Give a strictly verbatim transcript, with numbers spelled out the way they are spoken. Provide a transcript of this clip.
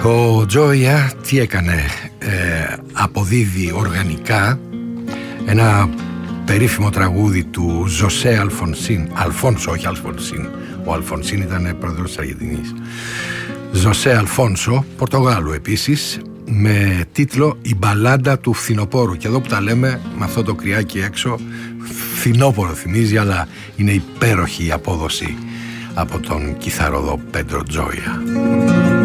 Ο Τζόια τι έκανε? Ε, αποδίδει οργανικά ένα περίφημο τραγούδι του Ζωσέ Αλφονσίν, Αλφόνσο, όχι Αλφονσίν, ο Αλφονσίν ήταν πρόεδρος της Αργεντινής. Ζωσέ Αλφόνσο, Πορτογάλου επίσης, με τίτλο «Η μπαλάντα του φθινοπόρου». Και εδώ που τα λέμε με αυτό το κρυάκι έξω, φθινόπωρο θυμίζει, αλλά είναι υπέροχη η απόδοση από τον κιθαροδό Πέντρο Τζόια.